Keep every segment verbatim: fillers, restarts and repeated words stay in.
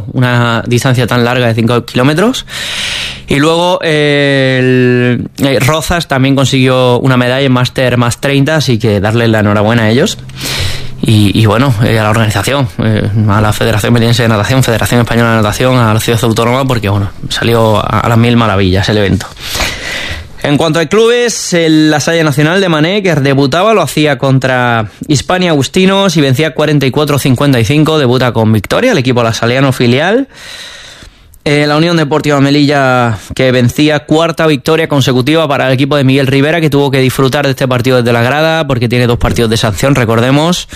una distancia tan larga de cinco kilómetros. Y luego eh, el, el Rozas también consiguió una medalla en Máster más treinta, así que darle la enhorabuena a ellos. Y, y bueno, eh, a la organización, eh, a la Federación Melillense de Natación, Federación Española de Natación, a la Ciudad Autónoma, porque bueno, salió a, a las mil maravillas el evento. En cuanto a clubes, el La Salle Nacional de Mané, que debutaba, lo hacía contra Hispania Agustinos y vencía cuarenta y cuatro a cincuenta y cinco, debuta con victoria el equipo lasaliano filial. Eh, la Unión Deportiva Melilla, que vencía, cuarta victoria consecutiva para el equipo de Miguel Rivera, que tuvo que disfrutar de este partido desde la grada porque tiene dos partidos de sanción, recordemos.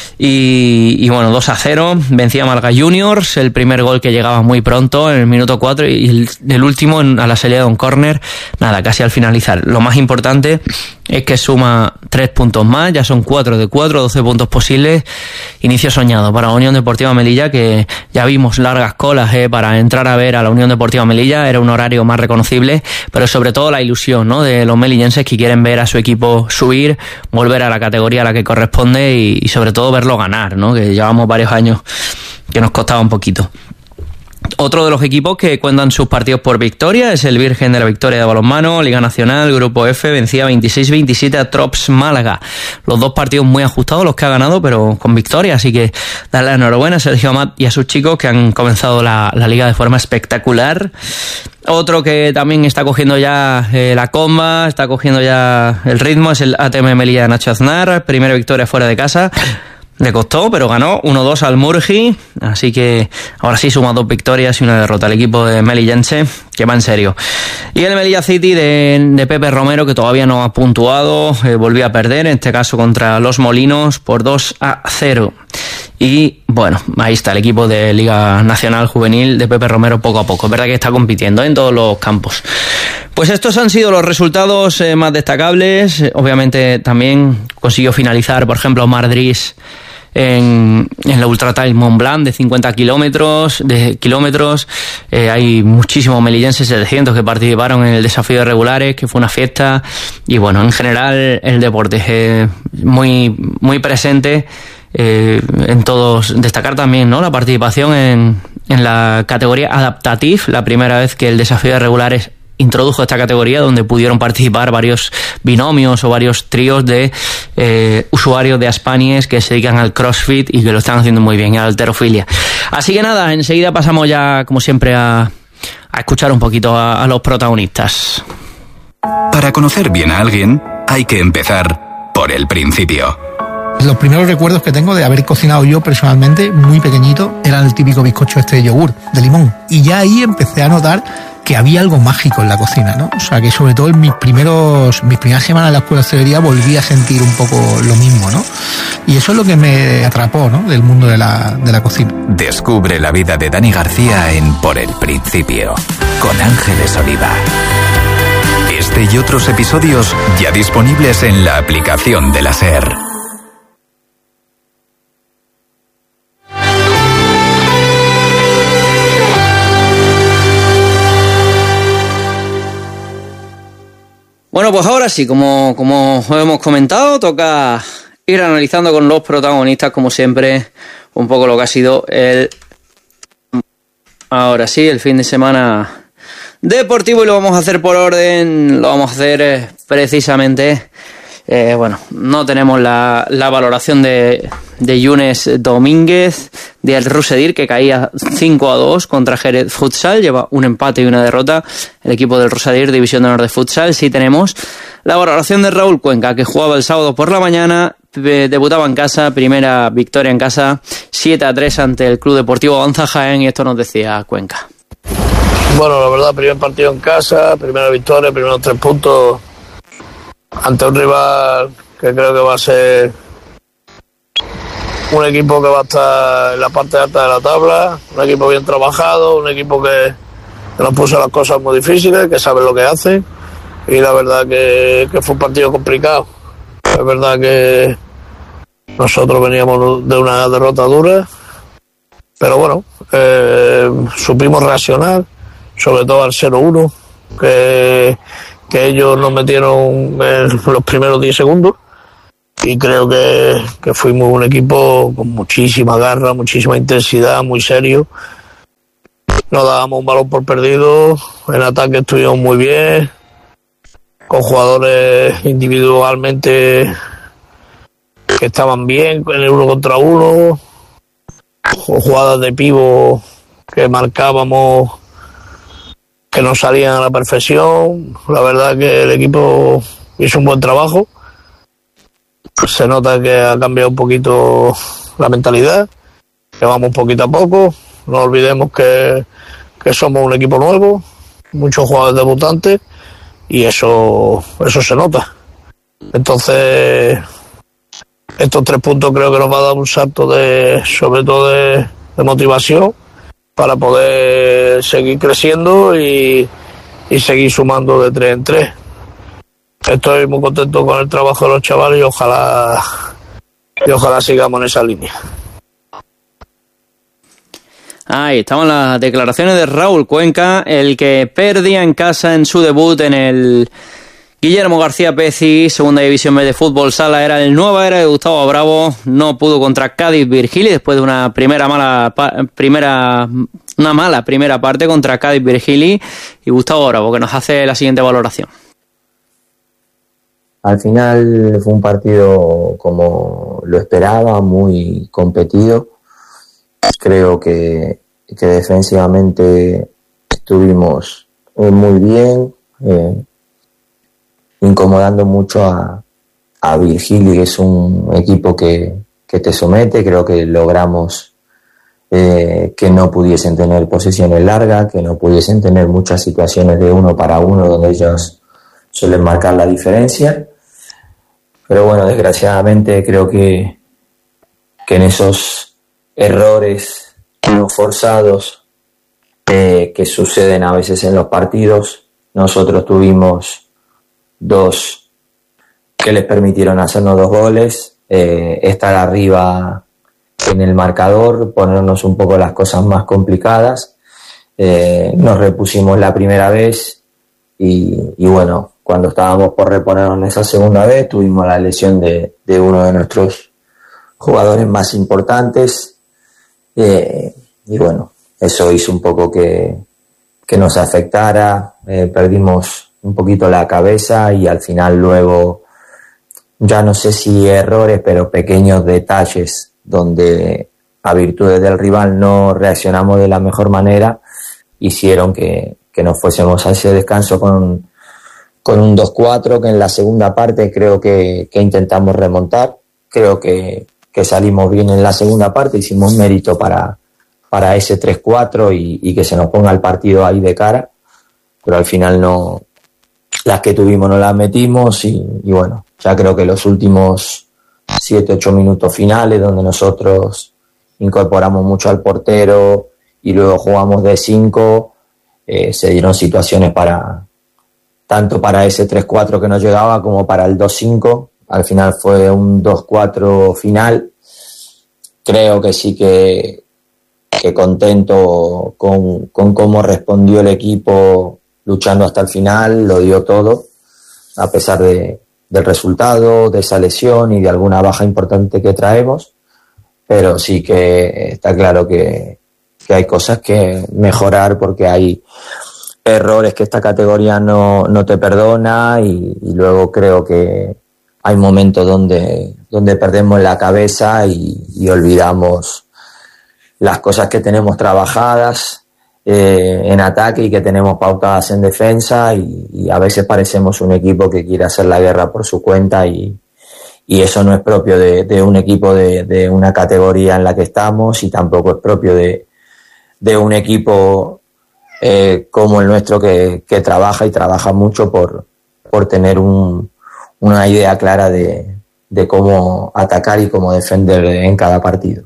Y, y bueno, dos a cero, vencía Malga Juniors, el primer gol que llegaba muy pronto, en el minuto cuatro, y el, el último en, a la salida de un córner, nada, casi al finalizar. Lo más importante es que suma tres puntos más, ya son cuatro de cuatro, doce puntos posibles. Inicio soñado para la Unión Deportiva Melilla, que ya vimos largas colas eh, para entrar a ver a la Unión Deportiva Melilla, era un horario más reconocible, pero sobre todo la ilusión, ¿no?, de los melillenses que quieren ver a su equipo subir, volver a la categoría a la que corresponde y, y sobre todo verlo ganar, ¿no?, que llevamos varios años que nos costaba un poquito. Otro de los equipos que cuentan sus partidos por victoria es el Virgen de la Victoria de Balonmano, Liga Nacional, Grupo F, vencía veintiséis veintisiete a Trops Málaga. Los dos partidos muy ajustados, los que ha ganado, pero con victoria, así que darle la enhorabuena a Sergio Amat y a sus chicos que han comenzado la, la liga de forma espectacular. Otro que también está cogiendo ya eh, la comba, está cogiendo ya el ritmo, es el A T M Melilla de Nacho Aznar, primera victoria fuera de casa. Le costó, pero ganó uno dos al Murgi, así que ahora sí suma dos victorias y una derrota al equipo de melillense, que va en serio. Y el Melilla City de, de Pepe Romero, que todavía no ha puntuado, eh, volvió a perder, en este caso contra Los Molinos, por dos a cero. Y bueno, ahí está el equipo de Liga Nacional Juvenil de Pepe Romero poco a poco. Es verdad que está compitiendo en todos los campos. Pues estos han sido los resultados eh, más destacables. Obviamente también consiguió finalizar, por ejemplo, Madrid en, en la Ultra Trail Mont Blanc de cincuenta kilómetros. De kilómetros. Eh, hay muchísimos melillenses, setecientos, que participaron en el desafío de regulares, que fue una fiesta. Y bueno, en general el deporte es muy, muy presente. Eh, en todos, destacar también, ¿no?, la participación en, en la categoría Adaptative, la primera vez que el desafío de regulares introdujo esta categoría, donde pudieron participar varios binomios o varios tríos de eh, usuarios de Aspanies que se dedican al CrossFit y que lo están haciendo muy bien, a la halterofilia. Así que nada, enseguida pasamos ya, como siempre, a, a escuchar un poquito a, a los protagonistas. Para conocer bien a alguien, hay que empezar por el principio. Los primeros recuerdos que tengo de haber cocinado yo personalmente, muy pequeñito, eran el típico bizcocho este de yogur, de limón. Y ya ahí empecé a notar que había algo mágico en la cocina, ¿no? O sea, que sobre todo en mis primeros, mis primeras semanas en la escuela de hostelería volví a sentir un poco lo mismo, ¿no? Y eso es lo que me atrapó, ¿no?, del mundo de la, de la cocina. Descubre la vida de Dani García en Por el Principio, con Ángeles Oliva. Este y otros episodios ya disponibles en la aplicación de la SER. Bueno, pues ahora sí, como, como hemos comentado, toca ir analizando con los protagonistas, como siempre, un poco lo que ha sido el... Ahora sí, el fin de semana deportivo, y lo vamos a hacer por orden, lo vamos a hacer eh, precisamente... Eh, bueno, no tenemos la, la valoración de, de Yunes Domínguez, del Rusedir, que caía cinco a dos contra Jerez Futsal, lleva un empate y una derrota el equipo del Rusedir, División de Honor de Futsal. Sí tenemos la valoración de Raúl Cuenca, que jugaba el sábado por la mañana, debutaba en casa, primera victoria en casa, siete a tres ante el Club Deportivo Avanza Jaén, y esto nos decía Cuenca. Bueno, la verdad, primer partido en casa, primera victoria, primeros tres puntos ante un rival que creo que va a ser un equipo que va a estar en la parte alta de la tabla, un equipo bien trabajado, un equipo que, que nos puso las cosas muy difíciles, que sabe lo que hace, y la verdad que, que fue un partido complicado. Es verdad que nosotros veníamos de una derrota dura, pero bueno, eh, supimos reaccionar, sobre todo al cero uno, que que ellos nos metieron en los primeros diez segundos, y creo que, que fuimos un equipo con muchísima garra, muchísima intensidad, muy serio, no dábamos un balón por perdido, en ataque estuvimos muy bien, con jugadores individualmente que estaban bien en el uno contra uno, con jugadas de pívot que marcábamos que no salían a la perfección. La verdad que el equipo hizo un buen trabajo, se nota que ha cambiado un poquito la mentalidad, que vamos poquito a poco, no olvidemos que, que somos un equipo nuevo, muchos jugadores debutantes y eso, eso se nota. Entonces estos tres puntos creo que nos va a dar un salto de, sobre todo de, de motivación para poder seguir creciendo y, y seguir sumando de tres en tres. Estoy muy contento con el trabajo de los chavales y ojalá y ojalá sigamos en esa línea. Ahí estaban las declaraciones de Raúl Cuenca, el que perdía en casa en su debut en el Guillermo García Peci, segunda división B de fútbol sala. Era el nueva era de Gustavo Bravo, no pudo contra Cádiz Virgili después de una primera mala primera una mala primera parte contra Cádiz Virgili. Y Gustavo Bravo, que nos hace la siguiente valoración. Al final fue un partido como lo esperaba, muy competido. Creo que, que defensivamente estuvimos muy bien, eh, incomodando mucho a, a Virgili, que es un equipo que, que te somete. Creo que logramos eh, que no pudiesen tener posesiones largas, que no pudiesen tener muchas situaciones de uno para uno donde ellos suelen marcar la diferencia. Pero bueno, desgraciadamente creo que, que en esos errores no forzados eh, que suceden a veces en los partidos, nosotros tuvimos dos que les permitieron hacernos dos goles, eh, estar arriba en el marcador, ponernos un poco las cosas más complicadas. Eh, nos repusimos la primera vez y, y bueno, cuando estábamos por reponernos en esa segunda vez tuvimos la lesión de, de uno de nuestros jugadores más importantes, eh, y bueno, eso hizo un poco que, que nos afectara, eh, perdimos un poquito la cabeza y al final luego, ya no sé si errores, pero pequeños detalles donde a virtudes del rival no reaccionamos de la mejor manera, hicieron que, que nos fuésemos a ese descanso con con un dos cuatro, que en la segunda parte creo que, que intentamos remontar. Creo que, que salimos bien en la segunda parte, hicimos mérito para, para ese tres cuatro y, y que se nos ponga el partido ahí de cara, pero al final no, las que tuvimos no las metimos y, y bueno, ya creo que los últimos siete ocho minutos finales, donde nosotros incorporamos mucho al portero y luego jugamos de cinco, eh, se dieron situaciones para tanto para ese tres cuatro que nos llegaba como para el dos cinco. Al final fue un dos cuatro final. Creo que sí que, que contento con, con cómo respondió el equipo luchando hasta el final, lo dio todo, a pesar de, del resultado, de esa lesión y de alguna baja importante que traemos, pero sí que está claro que, que hay cosas que mejorar porque hay errores que esta categoría no, no te perdona y, y luego creo que hay momentos donde, donde perdemos la cabeza y, y olvidamos las cosas que tenemos trabajadas eh, en ataque y que tenemos pautadas en defensa y, y a veces parecemos un equipo que quiere hacer la guerra por su cuenta y, y eso no es propio de, de un equipo de, de una categoría en la que estamos y tampoco es propio de, de un equipo Eh, como el nuestro que, que trabaja y trabaja mucho por, por tener un, una idea clara de, de cómo atacar y cómo defender en cada partido.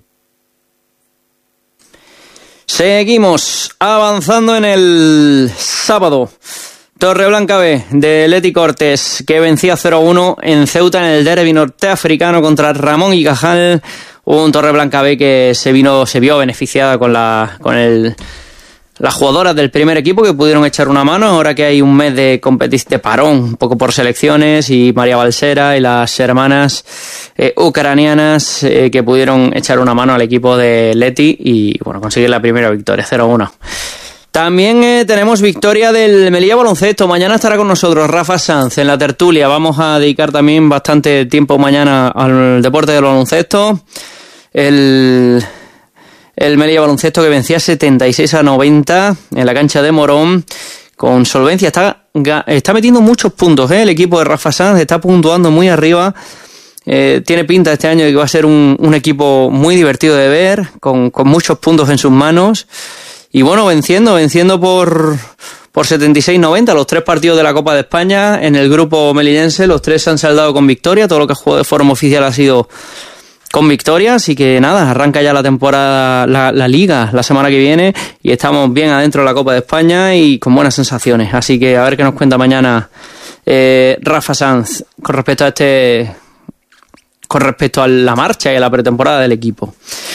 Seguimos avanzando en el sábado. Torreblanca B de Leti Cortés, que vencía cero uno en Ceuta en el derbi norteafricano contra Ramón y Cajal. Un Torreblanca B que se vino, se vio beneficiada con la, con el las jugadoras del primer equipo que pudieron echar una mano ahora que hay un mes de competición de parón, un poco por selecciones, y María Balsera y las hermanas eh, ucranianas eh, que pudieron echar una mano al equipo de Leti y bueno, conseguir la primera victoria, cero uno. También eh, tenemos victoria del Melilla Baloncesto. Mañana estará con nosotros Rafa Sanz en la tertulia. Vamos a dedicar también bastante tiempo mañana al deporte del baloncesto. El, el Melilla Baloncesto que vencía setenta y seis a noventa en la cancha de Morón con solvencia. Está, está metiendo muchos puntos, ¿eh? El equipo de Rafa Sanz está puntuando muy arriba. Eh, tiene pinta este año de que va a ser un, un equipo muy divertido de ver, con, con muchos puntos en sus manos. Y bueno, venciendo, venciendo por, por setenta y seis noventa los tres partidos de la Copa de España en el grupo melillense. Los tres se han saldado con victoria. Todo lo que ha jugado de forma oficial ha sido con victoria. Así que nada, arranca ya la temporada, la, la liga la semana que viene. Y estamos bien adentro de la Copa de España y con buenas sensaciones. Así que a ver qué nos cuenta mañana eh, Rafa Sanz con respecto a este, con respecto a la marcha y a la pretemporada del equipo.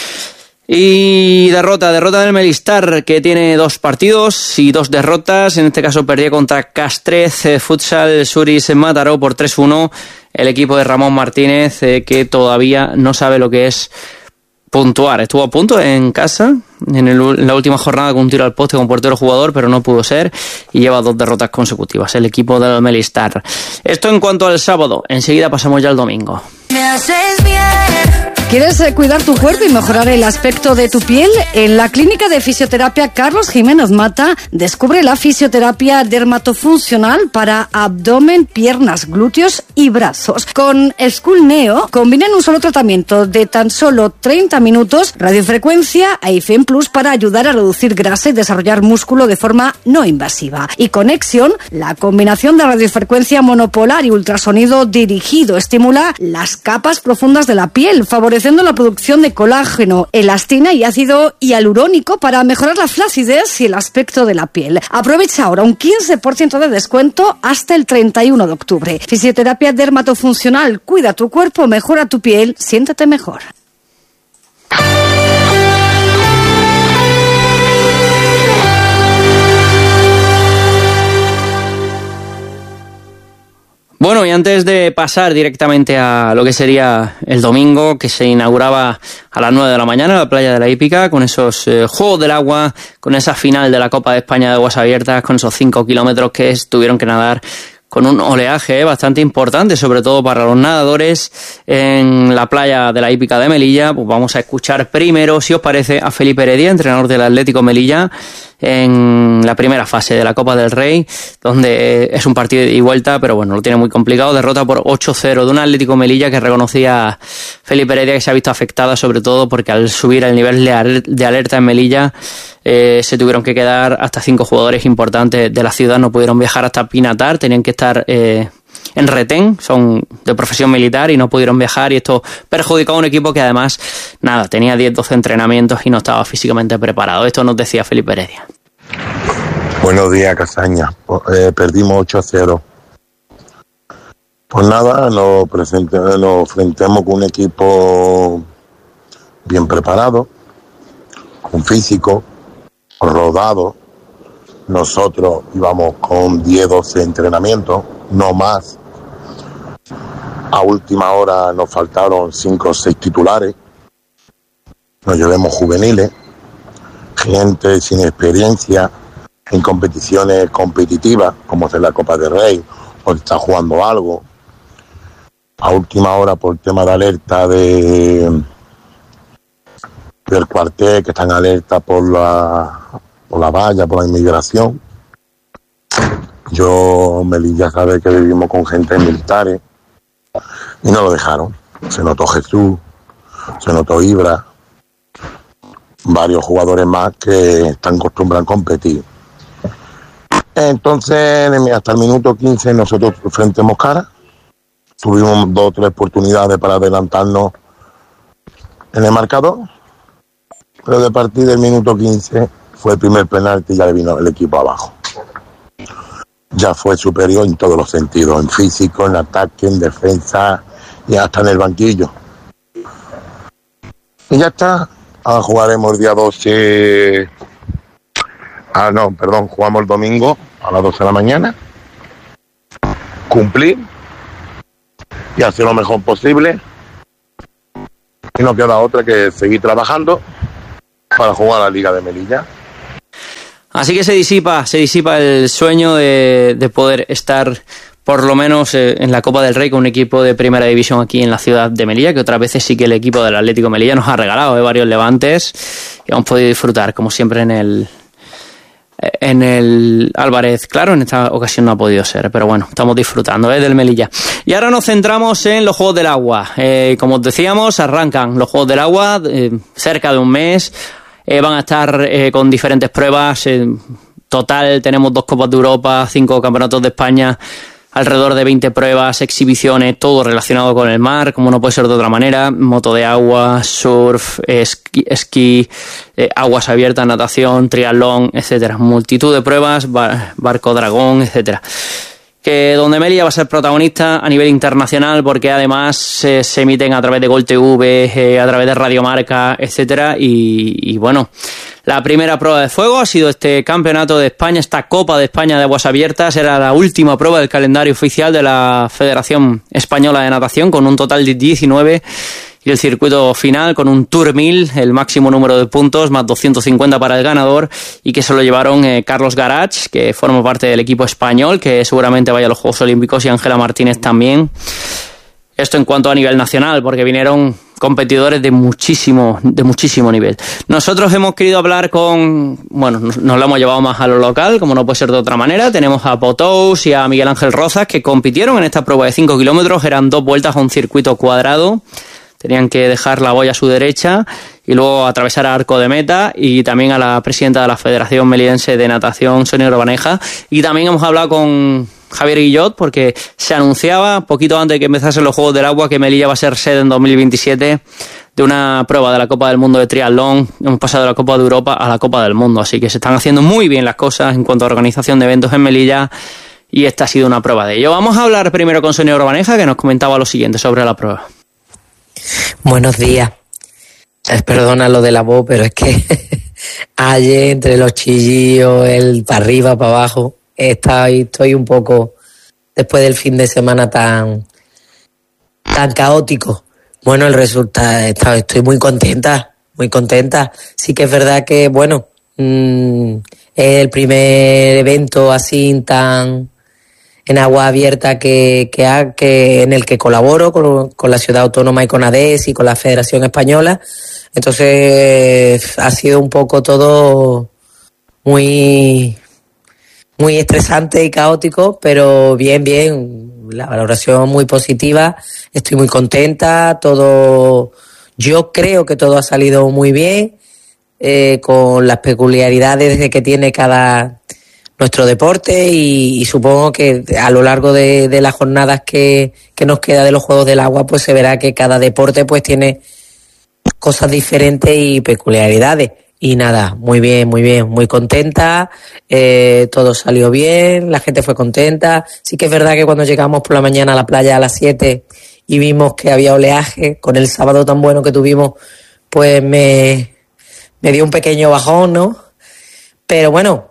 Y derrota, derrota del Melistar, que tiene dos partidos y dos derrotas. En este caso perdía contra Castrez eh, Futsal Suris en Mataró por tres uno. El equipo de Ramón Martínez, eh, que todavía no sabe lo que es puntuar. Estuvo a punto en casa, en, el, en la última jornada con un tiro al poste con portero jugador, pero no pudo ser y lleva dos derrotas consecutivas el equipo del Melistar. Esto en cuanto al sábado. Enseguida pasamos ya al domingo. Me haces bien. ¿Quieres cuidar tu cuerpo y mejorar el aspecto de tu piel? En la clínica de fisioterapia Carlos Jiménez Mata descubre la fisioterapia dermatofuncional para abdomen, piernas, glúteos y brazos. Con School Neo combinan un solo tratamiento de tan solo treinta minutos, radiofrecuencia e I F E M Plus para ayudar a reducir grasa y desarrollar músculo de forma no invasiva. Y Conexión, la combinación de radiofrecuencia monopolar y ultrasonido dirigido estimula las capas profundas de la piel, favoreciendo la producción de colágeno, elastina y ácido hialurónico para mejorar la flacidez y el aspecto de la piel. Aprovecha ahora un quince por ciento de descuento hasta el treinta y uno de octubre. Fisioterapia dermatofuncional. Cuida tu cuerpo, mejora tu piel, siéntete mejor. Bueno, y antes de pasar directamente a lo que sería el domingo, que se inauguraba a las nueve de la mañana en la playa de la Hípica, con esos eh, Juegos del Agua, con esa final de la Copa de España de Aguas Abiertas, con esos cinco kilómetros que tuvieron que nadar con un oleaje eh, bastante importante, sobre todo para los nadadores en la playa de la Hípica de Melilla. Pues vamos a escuchar primero, si os parece, a Felipe Heredia, entrenador del Atlético Melilla, en la primera fase de la Copa del Rey, donde es un partido de ida y vuelta, pero bueno, lo tiene muy complicado. Derrota por ocho cero de un Atlético Melilla que reconocía Felipe Heredia que se ha visto afectada, sobre todo porque al subir el nivel de alerta en Melilla eh, se tuvieron que quedar hasta cinco jugadores importantes de la ciudad, no pudieron viajar hasta Pinatar, tenían que estar eh, en retén, son de profesión militar y no pudieron viajar, y esto perjudicó a un equipo que además, nada, tenía diez doce entrenamientos y no estaba físicamente preparado. Esto nos decía Felipe Heredia. Buenos días, Casaña. Eh, perdimos ocho a cero. Pues nada, nos, presente, nos enfrentamos con un equipo bien preparado, con físico, rodado. Nosotros íbamos con diez doce entrenamientos, no más. A última hora nos faltaron cinco o seis titulares. Nos llevamos juveniles, gente sin experiencia en competiciones competitivas, como es la Copa del Rey, o está jugando algo. A última hora, por tema de alerta de del cuartel, que están alerta por la por la valla, por la inmigración. Yo, Melilla sabe que vivimos con gente militares y no lo dejaron. Se notó Jesús, se notó Ibra, varios jugadores más que están acostumbrados a competir. Entonces, hasta el minuto quince nosotros enfrentemos cara. Tuvimos dos o tres oportunidades para adelantarnos en el marcador, pero de partir del minuto quince fue el primer penalti y ya le vino el equipo abajo. Ya fue superior en todos los sentidos, en físico, en ataque, en defensa y hasta en el banquillo. Y ya está. Ahora jugaremos el día doce. Ah, no, perdón, jugamos el domingo a las doce de la mañana. Cumplir y hacer lo mejor posible. Y no queda otra que seguir trabajando para jugar a la Liga de Melilla. Así que se disipa, se disipa el sueño de, de poder estar por lo menos eh, en la Copa del Rey con un equipo de primera división aquí en la ciudad de Melilla, que otras veces sí que el equipo del Atlético Melilla nos ha regalado eh, varios levantes y hemos podido disfrutar, como siempre en el en el Álvarez. Claro, en esta ocasión no ha podido ser, pero bueno, estamos disfrutando eh, del Melilla. Y ahora nos centramos en los Juegos del Agua. Eh, como os decíamos, arrancan los Juegos del Agua eh, cerca de un mes. Eh, van a estar eh, con diferentes pruebas. En total tenemos dos Copas de Europa, cinco Campeonatos de España, alrededor de veinte pruebas, exhibiciones, todo relacionado con el mar, como no puede ser de otra manera. Moto de agua, surf, esquí, esquí eh, aguas abiertas, natación, triatlón, etcétera. Multitud de pruebas, bar, barco dragón, etcétera. Que donde Melilla va a ser protagonista a nivel internacional, porque además eh, se emiten a través de Gol T V, eh, a través de Radio Marca, etcétera. Y, y bueno, la primera prueba de fuego ha sido este Campeonato de España, esta Copa de España de Aguas Abiertas. Era la última prueba del calendario oficial de la Federación Española de Natación, con un total de diecinueve. Y el circuito final con un Tour mil, el máximo número de puntos, más doscientos cincuenta para el ganador, y que se lo llevaron eh, Carlos Garach, que forma parte del equipo español, que seguramente vaya a los Juegos Olímpicos, y Ángela Martínez también. Esto en cuanto a nivel nacional, porque vinieron competidores de muchísimo, de muchísimo nivel. Nosotros hemos querido hablar con, bueno, nos, nos lo hemos llevado más a lo local, como no puede ser de otra manera. Tenemos a Potous y a Miguel Ángel Rozas, que compitieron en esta prueba de cinco kilómetros, eran dos vueltas a un circuito cuadrado. Tenían que dejar la boya a su derecha y luego atravesar a arco de meta, y también a la presidenta de la Federación Meliense de Natación, Sonia Urbaneja. Y también hemos hablado con Javier Guillot, porque se anunciaba poquito antes de que empezasen los Juegos del Agua que Melilla va a ser sede en dos mil veintisiete de una prueba de la Copa del Mundo de triatlón. Hemos pasado de la Copa de Europa a la Copa del Mundo, así que se están haciendo muy bien las cosas en cuanto a organización de eventos en Melilla, y esta ha sido una prueba de ello. Vamos a hablar primero con Sonia Urbaneja, que nos comentaba lo siguiente sobre la prueba. Buenos días. Eh, perdona lo de la voz, pero es que ayer entre los chillillos, el para arriba, para abajo, estoy, estoy un poco, después del fin de semana tan, tan caótico. Bueno, el resultado, estoy muy contenta, muy contenta. Sí que es verdad que, bueno, mmm, es el primer evento así tan en agua abierta que, que, ha, que en el que colaboro con, con la Ciudad Autónoma y con A D E S y con la Federación Española. Entonces ha sido un poco todo muy, muy estresante y caótico, pero bien, bien. La valoración muy positiva. Estoy muy contenta. Todo, yo creo que todo ha salido muy bien, eh, con las peculiaridades que tiene cada nuestro deporte, y, y supongo que a lo largo de, de las jornadas que, que nos queda de los Juegos del Agua, pues se verá que cada deporte pues tiene cosas diferentes y peculiaridades. Y nada, muy bien, muy bien, muy contenta, eh, todo salió bien, la gente fue contenta. Sí que es verdad que cuando llegamos por la mañana a la playa a las siete y vimos que había oleaje, con el sábado tan bueno que tuvimos, pues me, me dio un pequeño bajón, ¿no? Pero bueno,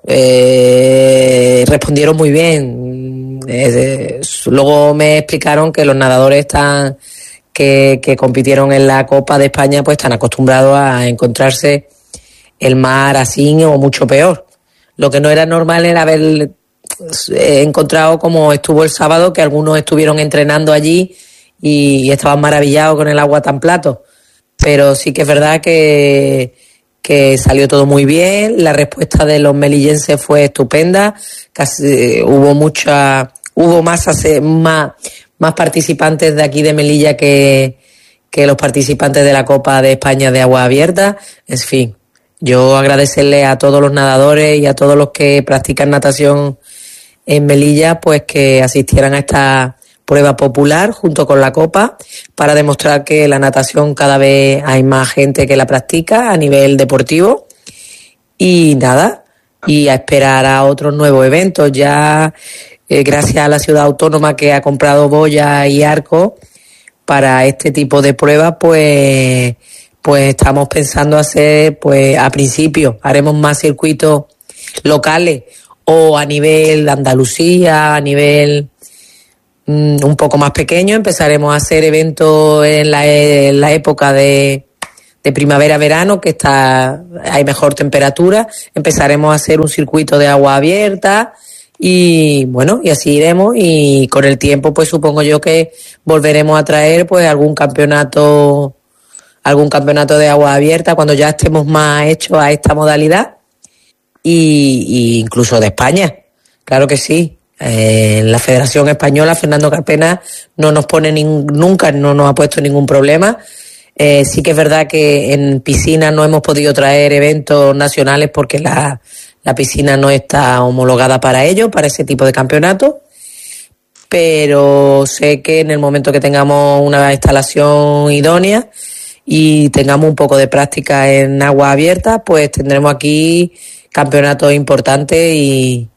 eh, respondieron muy bien. Eh, luego me explicaron que los nadadores están que, que compitieron en la Copa de España pues están acostumbrados a encontrarse el mar así o mucho peor. Lo que no era normal era haber encontrado como estuvo el sábado, que algunos estuvieron entrenando allí y, y estaban maravillados con el agua tan plato. Pero sí que es verdad que que salió todo muy bien. La respuesta de los melillenses fue estupenda. Casi, eh, hubo mucha, hubo más, más, más participantes de aquí de Melilla que, que los participantes de la Copa de España de Agua Abierta. En fin, yo agradecerle a todos los nadadores y a todos los que practican natación en Melilla, pues que asistieran a esta prueba popular junto con la Copa, para demostrar que la natación cada vez hay más gente que la practica a nivel deportivo. Y nada, y a esperar a otros nuevos eventos. Ya eh, gracias a la Ciudad Autónoma, que ha comprado boya y arco para este tipo de pruebas, pues pues estamos pensando hacer, pues a principio haremos más circuitos locales o a nivel de Andalucía, a nivel un poco más pequeño. Empezaremos a hacer eventos en la, en la época de, de primavera-verano, que está hay mejor temperatura. Empezaremos a hacer un circuito de agua abierta y bueno, y así iremos, y con el tiempo pues supongo yo que volveremos a traer pues algún campeonato algún campeonato de agua abierta cuando ya estemos más hechos a esta modalidad, y, y incluso de España, claro que sí. Eh, en la Federación Española Fernando Carpena no nos pone nin, nunca no nos ha puesto ningún problema. Eh, sí que es verdad que en piscina no hemos podido traer eventos nacionales porque la La piscina no está homologada para ello, para ese tipo de campeonato, pero sé que en el momento que tengamos una instalación idónea y tengamos un poco de práctica en agua abierta, pues tendremos aquí campeonatos importantes y,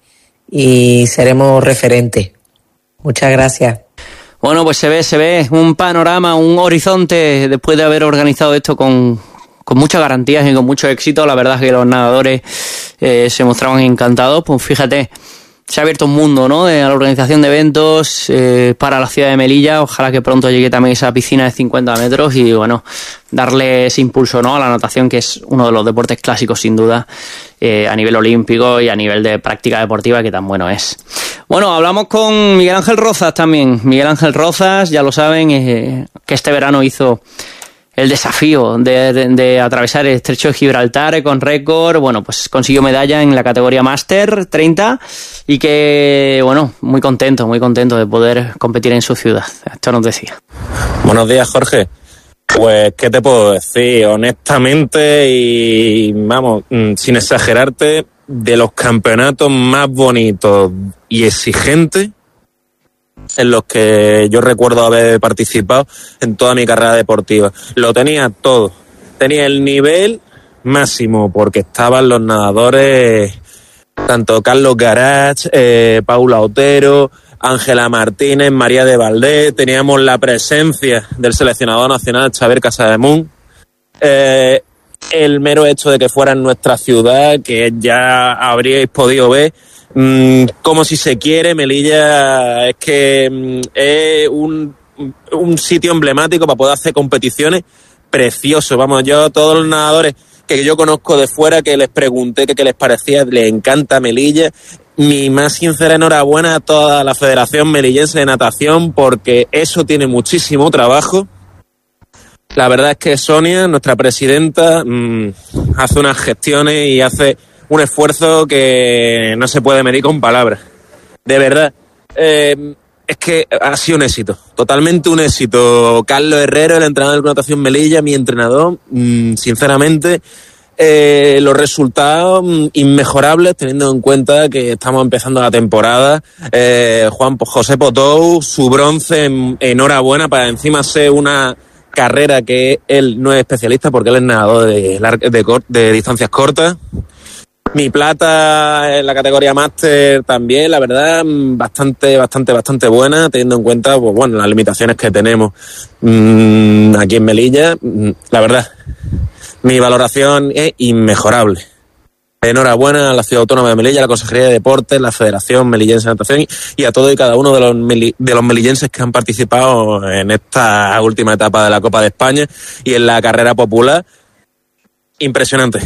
y seremos referentes. Muchas gracias. Bueno, pues se ve, se ve un panorama, un horizonte después de haber organizado esto con... con muchas garantías y con mucho éxito. La verdad es que los nadadores eh, se mostraban encantados. Pues fíjate, se ha abierto un mundo, ¿no?, de la organización de eventos eh, para la ciudad de Melilla. Ojalá que pronto llegue también esa piscina de cincuenta metros y, bueno, darle ese impulso, ¿no?, a la natación, que es uno de los deportes clásicos, sin duda, eh, a nivel olímpico y a nivel de práctica deportiva, que tan bueno es. Bueno, hablamos con Miguel Ángel Rozas también. Miguel Ángel Rozas, ya lo saben, eh, que este verano hizo el desafío de, de, de atravesar el estrecho de Gibraltar con récord. Bueno, pues consiguió medalla en la categoría Máster treinta y que, bueno, muy contento, muy contento de poder competir en su ciudad. Esto nos decía. Buenos días, Jorge. Pues, ¿qué te puedo decir? Honestamente y, vamos, sin exagerarte, de los campeonatos más bonitos y exigentes en los que yo recuerdo haber participado en toda mi carrera deportiva. Lo tenía todo. Tenía el nivel máximo porque estaban los nadadores, tanto Carlos Garach, eh, Paula Otero, Ángela Martínez, María de Valdés. Teníamos la presencia del seleccionador nacional Xavier Casademunt. Eh, el mero hecho de que fuera en nuestra ciudad, que ya habríais podido ver, Mm, como si se quiere, Melilla es que mm, es un, un sitio emblemático para poder hacer competiciones precioso. Vamos, yo todos los nadadores que yo conozco de fuera, que les pregunté que qué les parecía, les encanta Melilla. Mi más sincera enhorabuena a toda la Federación Melillense de Natación, porque eso tiene muchísimo trabajo. La verdad es que Sonia, nuestra presidenta, mmm, hace unas gestiones y hace un esfuerzo que no se puede medir con palabras. De verdad, eh, es que ha sido un éxito, totalmente un éxito. Carlos Herrero, el entrenador del Club Natación Melilla, mi entrenador, mmm, sinceramente, eh, los resultados mmm, inmejorables, teniendo en cuenta que estamos empezando la temporada. Eh, Juan José Potou, su bronce, en, enhorabuena, para encima ser una carrera que él no es especialista porque él es nadador de, de, de, de distancias cortas. Mi plata en la categoría máster también, la verdad, bastante, bastante, bastante buena, teniendo en cuenta, pues bueno, las limitaciones que tenemos mmm, aquí en Melilla. La verdad, mi valoración es inmejorable. Enhorabuena a la Ciudad Autónoma de Melilla, a la Consejería de Deportes, la Federación Melillense de Natación y a todos y cada uno de los, meli- de los melillenses que han participado en esta última etapa de la Copa de España y en la carrera popular. Impresionante.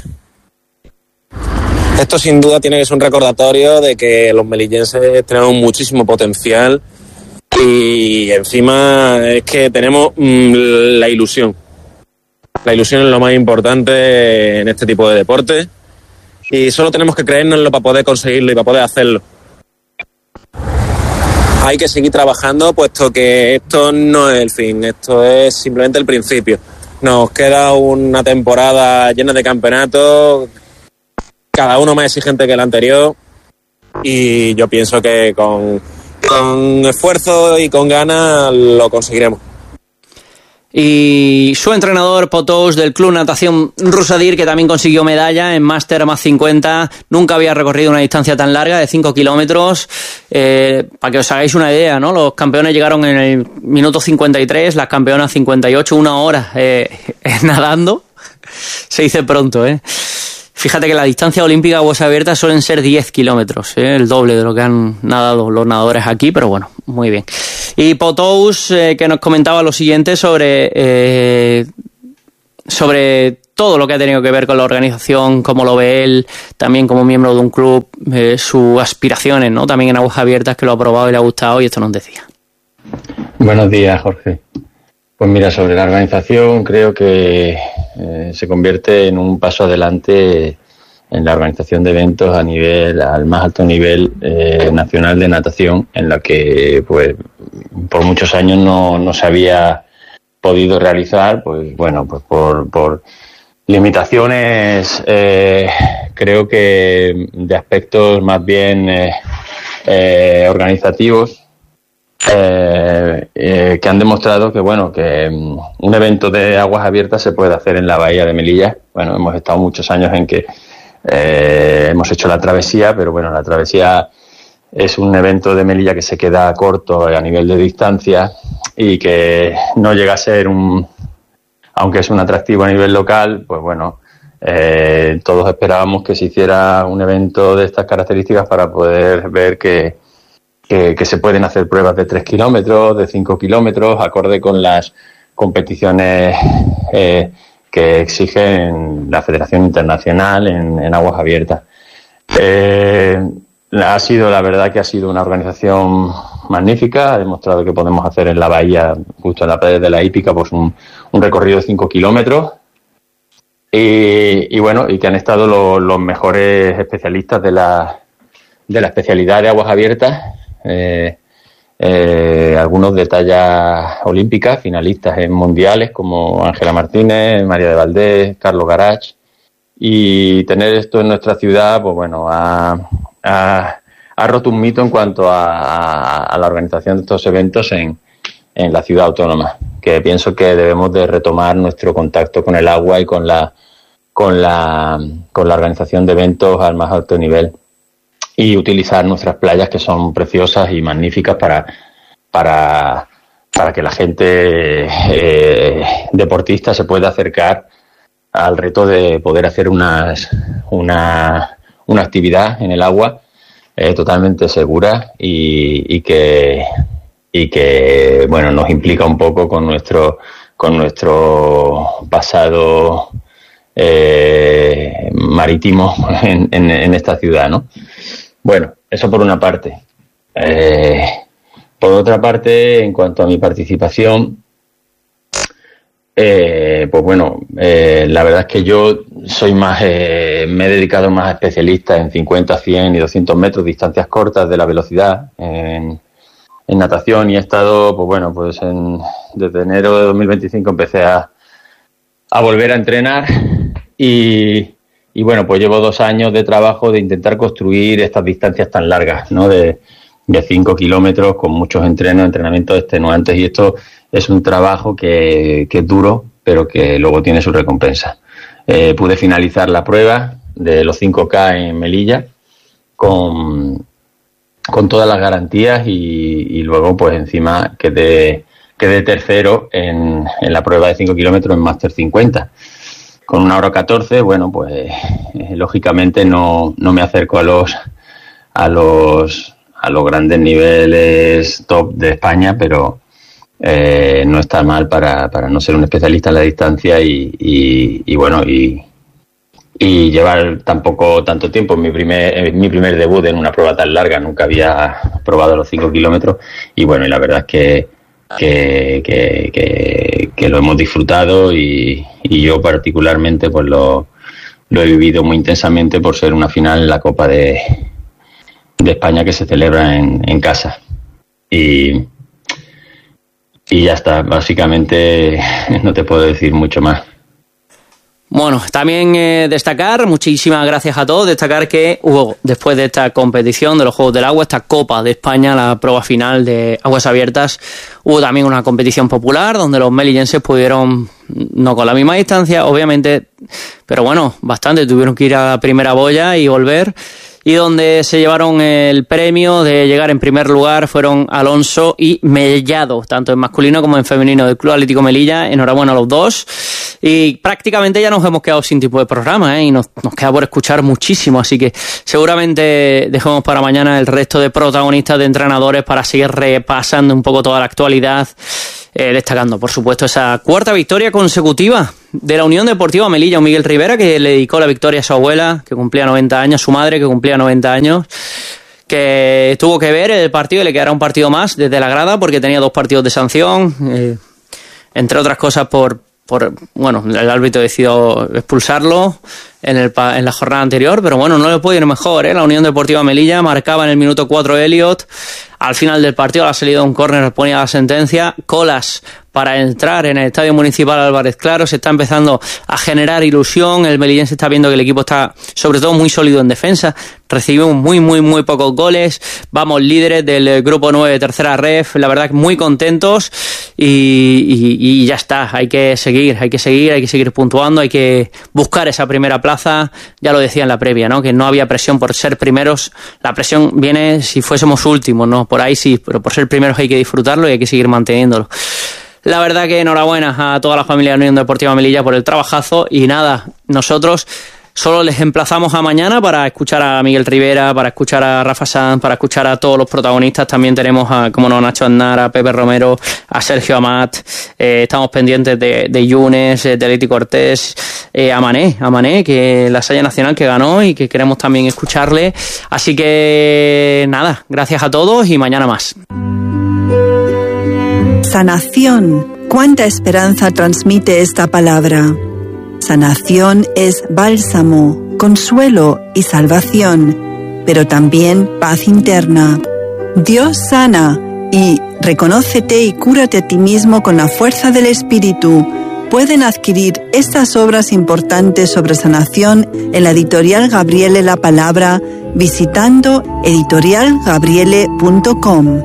Esto sin duda tiene que ser un recordatorio de que los melillenses tenemos muchísimo potencial y encima es que tenemos mmm, la ilusión. La ilusión es lo más importante en este tipo de deportes y solo tenemos que creérnoslo para poder conseguirlo y para poder hacerlo. Hay que seguir trabajando, puesto que esto no es el fin, esto es simplemente el principio. Nos queda una temporada llena de campeonatos, cada uno más exigente que el anterior, y yo pienso que con, con esfuerzo y con ganas lo conseguiremos. Y su entrenador Potous del Club Natación Rusadir, que también consiguió medalla en Máster más cincuenta, nunca había recorrido una distancia tan larga de cinco kilómetros. Eh, para que os hagáis una idea, ¿no? Los campeones llegaron en el minuto cincuenta y tres, las campeonas cincuenta y ocho, una hora eh, nadando. Se dice pronto, ¿eh? Fíjate que la distancia olímpica aguas abiertas suelen ser diez kilómetros, ¿eh? El doble de lo que han nadado los nadadores aquí, pero bueno, muy bien. Y Potous, eh, que nos comentaba lo siguiente sobre eh, sobre todo lo que ha tenido que ver con la organización, cómo lo ve él, también como miembro de un club, eh, sus aspiraciones, ¿no? También en Aguas Abiertas, que lo ha probado y le ha gustado, y esto nos decía. Buenos días, Jorge. Pues mira, sobre la organización, creo que eh, se convierte en un paso adelante en la organización de eventos a nivel, al más alto nivel eh, nacional de natación, en la que pues por muchos años no, no se había podido realizar, pues bueno, pues por, por limitaciones, eh, creo que de aspectos más bien eh, eh, organizativos, eh, eh, que han demostrado que bueno, que um, un evento de aguas abiertas se puede hacer en la bahía de Melilla. Bueno, hemos estado muchos años en que Eh, hemos hecho la travesía, pero bueno, la travesía es un evento de Melilla que se queda corto a nivel de distancia y que no llega a ser un, aunque es un atractivo a nivel local, pues bueno, eh, todos esperábamos que se hiciera un evento de estas características para poder ver que, que, que se pueden hacer pruebas de tres kilómetros, de cinco kilómetros, acorde con las competiciones eh, que exigen la Federación Internacional en, en aguas abiertas. Eh, ha sido, la verdad que ha sido una organización magnífica, ha demostrado que podemos hacer en la bahía, justo en la playa de la Hípica, pues un, un recorrido de cinco kilómetros, y, y bueno, y que han estado lo, los mejores especialistas de la, de la especialidad de aguas abiertas, eh, Eh, algunos de talla olímpica, finalistas en mundiales como Ángela Martínez, María de Valdés, Carlos Garach, y tener esto en nuestra ciudad, pues bueno, ha, ha, ha roto un mito en cuanto a, a, a la organización de estos eventos en, en la ciudad autónoma, que pienso que debemos de retomar nuestro contacto con el agua y con la, con la, con la organización de eventos al más alto nivel, y utilizar nuestras playas, que son preciosas y magníficas, para para para que la gente eh, deportista se pueda acercar al reto de poder hacer unas, una una actividad en el agua eh, totalmente segura y, y que y que bueno, nos implica un poco con nuestro con nuestro pasado eh, marítimo en, en, en esta ciudad, ¿no? Bueno, eso por una parte. Eh, por otra parte, en cuanto a mi participación, eh, pues bueno, eh, la verdad es que yo soy más, eh, me he dedicado más a especialistas en cincuenta, cien y doscientos metros, distancias cortas de la velocidad en, en natación, y he estado, pues bueno, pues en, desde enero de dos mil veinticinco empecé a, a volver a entrenar y Y bueno, pues llevo dos años de trabajo de intentar construir estas distancias tan largas, ¿no? De, de cinco kilómetros con muchos entrenos, entrenamientos extenuantes, y esto es un trabajo que, que es duro, pero que luego tiene su recompensa. Eh, pude finalizar la prueba de los cinco K en Melilla con, con todas las garantías y, y luego pues encima quedé, quedé tercero en, en la prueba de cinco kilómetros en Máster cincuenta. Con una hora catorce, bueno, pues eh, lógicamente no, no me acerco a los a los a los grandes niveles top de España, pero eh, no está mal para, para no ser un especialista en la distancia y, y, y bueno y, y llevar tampoco tanto tiempo. Mi primer mi primer debut en una prueba tan larga, nunca había probado los cinco kilómetros y bueno, y la verdad es que Que, que, que, que lo hemos disfrutado y, y yo particularmente pues lo, lo he vivido muy intensamente por ser una final en la Copa de, de España que se celebra en, en casa y, y ya está, básicamente no te puedo decir mucho más. Bueno, también eh, destacar, muchísimas gracias a todos, destacar que hubo, después de esta competición de los Juegos del Agua, esta Copa de España, la prueba final de aguas abiertas, hubo también una competición popular donde los melillenses pudieron, no con la misma distancia, obviamente, pero bueno, bastante, tuvieron que ir a la primera boya y volver, y donde se llevaron el premio de llegar en primer lugar fueron Alonso y Mellado, tanto en masculino como en femenino del Club Atlético Melilla. Enhorabuena a los dos. Y prácticamente ya nos hemos quedado sin tipo de programa, ¿eh? Y nos, nos queda por escuchar muchísimo, así que seguramente dejemos para mañana el resto de protagonistas, de entrenadores, para seguir repasando un poco toda la actualidad eh, destacando, por supuesto, esa cuarta victoria consecutiva de la Unión Deportiva Melilla. Un Miguel Rivera que le dedicó la victoria a su abuela, que cumplía noventa años, su madre, que cumplía noventa años, que tuvo que ver el partido y le quedará un partido más desde la grada porque tenía dos partidos de sanción, eh, entre otras cosas por, por, bueno, el árbitro decidió expulsarlo en, el, en la jornada anterior, pero bueno, no le puede ir mejor, ¿eh? La Unión Deportiva Melilla marcaba en el minuto cuatro Elliot, al final del partido, a la salida de un córner ponía la sentencia, colas para entrar en el Estadio Municipal Álvarez Claro, se está empezando a generar ilusión, el melillense está viendo que el equipo está sobre todo muy sólido en defensa, recibimos muy muy muy pocos goles, vamos líderes del grupo nueve de tercera ref, la verdad que muy contentos y, y, y ya está, hay que seguir, hay que seguir, hay que seguir puntuando, hay que buscar esa primera plaza, ya lo decía en la previa, ¿no? Que no había presión por ser primeros, la presión viene si fuésemos últimos, ¿no? Por ahí sí, pero por ser primeros hay que disfrutarlo y hay que seguir manteniéndolo. La verdad que enhorabuena a toda la familia de la Unión Deportiva Melilla por el trabajazo y nada, nosotros solo les emplazamos a mañana para escuchar a Miguel Rivera, para escuchar a Rafa Sanz, para escuchar a todos los protagonistas. También tenemos a, como no, Nacho Aznar, a Pepe Romero, a Sergio Amat, eh, estamos pendientes de, de Yunes, de Leti Cortés, eh, a Mané, a Mané, que la Salla Nacional que ganó y que queremos también escucharle. Así que nada, gracias a todos y mañana más. Sanación. ¿Cuánta esperanza transmite esta palabra? Sanación es bálsamo, consuelo y salvación, pero también paz interna. Dios sana y reconócete y cúrate a ti mismo con la fuerza del Espíritu. Pueden adquirir estas obras importantes sobre sanación en la editorial Gabriele La Palabra visitando editorial gabriele punto com.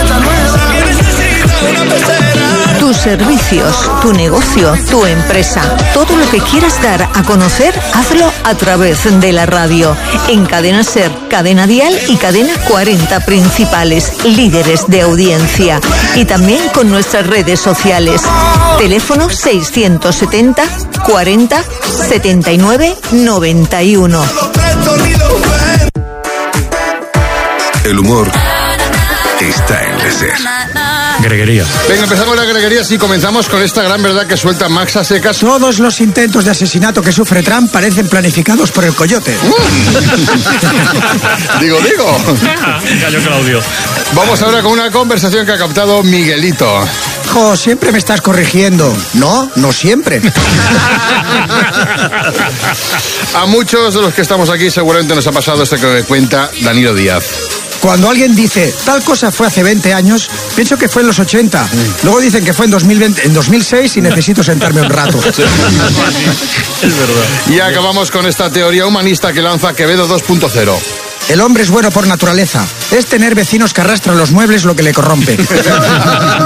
Tus servicios, tu negocio, tu empresa, todo lo que quieras dar a conocer, hazlo a través de la radio. En Cadena Ser, Cadena Dial y Cadena cuarenta Principales, líderes de audiencia. Y también con nuestras redes sociales. Teléfono seiscientos setenta, cuarenta, setenta y nueve, noventa y uno. El humor está en la Ser. Greguería. Venga, empezamos la greguería y comenzamos con esta gran verdad que suelta Max a secas. Todos los intentos de asesinato que sufre Trump parecen planificados por el coyote. digo, digo. Cayó Claudio. Vamos ahora con una conversación que ha captado Miguelito. Jo, siempre me estás corrigiendo. No, no siempre. A muchos de los que estamos aquí seguramente nos ha pasado esto que me cuenta Danilo Díaz. Cuando alguien dice, tal cosa fue hace veinte años, pienso que fue en los ochenta. Luego dicen que fue en dos mil veinte, en dos mil seis y necesito sentarme un rato. Es verdad. Y acabamos con esta teoría humanista que lanza Quevedo dos punto cero. El hombre es bueno por naturaleza. Es tener vecinos que arrastran los muebles lo que le corrompe.